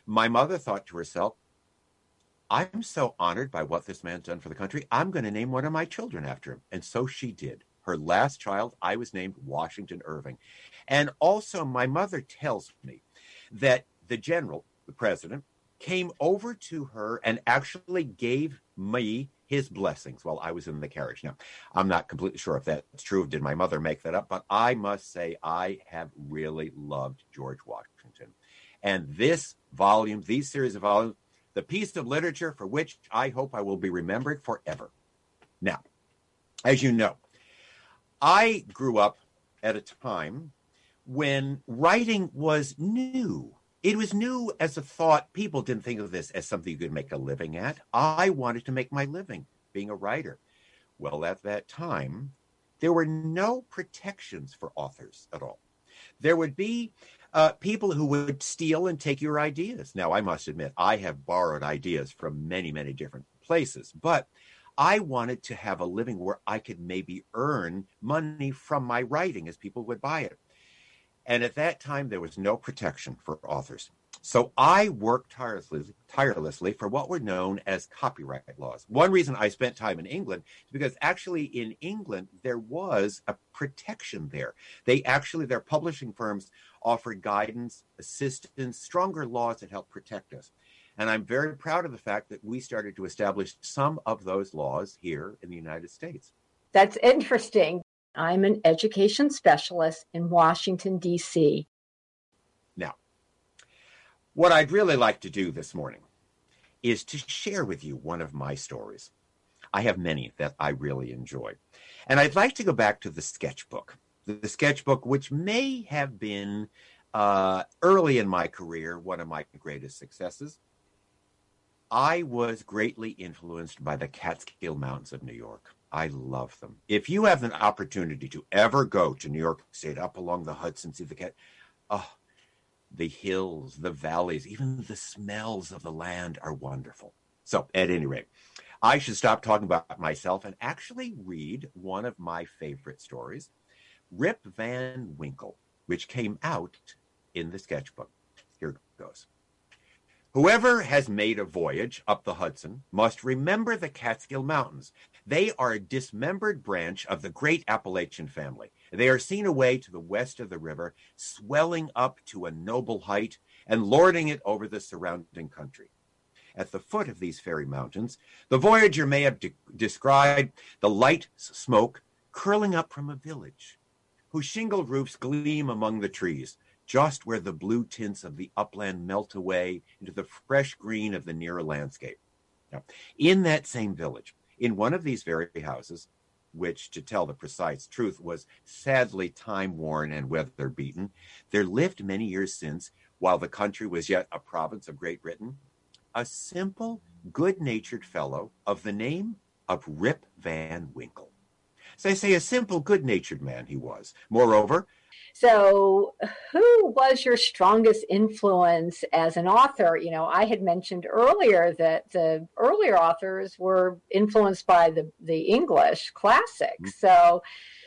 My mother thought to herself, I'm so honored by what this man's done for the country. I'm going to name one of my children after him. And so she did. Her last child, I was named Washington Irving. And also, my mother tells me that the general, the president, came over to her and actually gave me his blessings while I was in the carriage. Now, I'm not completely sure if that's true. Did my mother make that up? But I must say, I have really loved George Washington. And this volume, these series of volumes, the piece of literature for which I hope I will be remembered forever. Now, as you know, I grew up at a time when writing was new. It was new as a thought. People didn't think of this as something you could make a living at. I wanted to make my living being a writer. Well, at that time, there were no protections for authors at all. There would be people who would steal and take your ideas. Now, I must admit, I have borrowed ideas from many, many different places, but I wanted to have a living where I could maybe earn money from my writing as people would buy it. And at that time, there was no protection for authors. So I worked tirelessly for what were known as copyright laws. One reason I spent time in England is because actually in England, there was a protection there. Their publishing firms offered guidance, assistance, stronger laws that helped protect us. And I'm very proud of the fact that we started to establish some of those laws here in the United States. That's interesting. I'm an education specialist in Washington, D.C. Now, what I'd really like to do this morning is to share with you one of my stories. I have many that I really enjoy. And I'd like to go back to the sketchbook. The sketchbook, which may have been early in my career, one of my greatest successes. I was greatly influenced by the Catskill Mountains of New York. I love them. If you have an opportunity to ever go to New York State, up along the Hudson, see the hills, the valleys, even the smells of the land are wonderful. So at any rate, I should stop talking about myself and actually read one of my favorite stories, Rip Van Winkle, which came out in the sketchbook. Here it goes. Whoever has made a voyage up the Hudson must remember the Catskill Mountains. They are a dismembered branch of the great Appalachian family. They are seen away to the west of the river, swelling up to a noble height and lording it over the surrounding country. At the foot of these fairy mountains, the voyager may have descried the light smoke curling up from a village, whose shingle roofs gleam among the trees, just where the blue tints of the upland melt away into the fresh green of the nearer landscape. Now, in that same village, in one of these very houses, which, to tell the precise truth, was sadly time-worn and weather-beaten, there lived many years since, while the country was yet a province of Great Britain, a simple, good-natured fellow of the name of Rip Van Winkle. So I say a simple, good-natured man he was. Moreover, so who was your strongest influence as an author? You know, I had mentioned earlier that the earlier authors were influenced by the English classics. So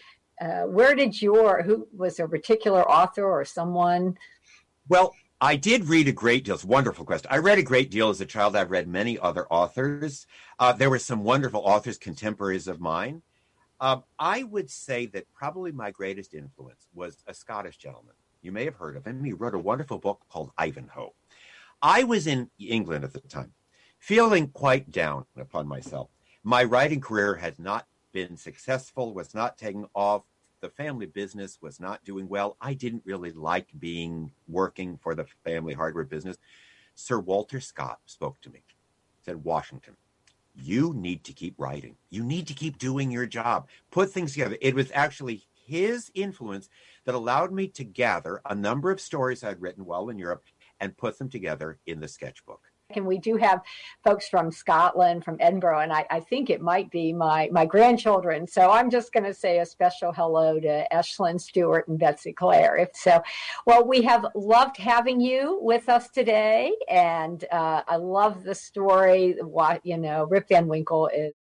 who was a particular author or someone? Well, I did read a great deal. It's a wonderful question. I read a great deal as a child. I've read many other authors. There were some wonderful authors, contemporaries of mine. I would say that probably my greatest influence was a Scottish gentleman. You may have heard of him. He wrote a wonderful book called Ivanhoe. I was in England at the time, feeling quite down upon myself. My writing career had not been successful, was not taking off. The family business was not doing well. I didn't really like working for the family hardware business. Sir Walter Scott spoke to me, said, Washington, you need to keep writing. You need to keep doing your job. Put things together. It was actually his influence that allowed me to gather a number of stories I'd written while in Europe and put them together in the sketchbook. And we do have folks from Scotland, from Edinburgh, and I think it might be my grandchildren. So I'm just going to say a special hello to Eshlyn Stewart and Betsy Claire. If so, well, we have loved having you with us today, and I love the story. Rip Van Winkle is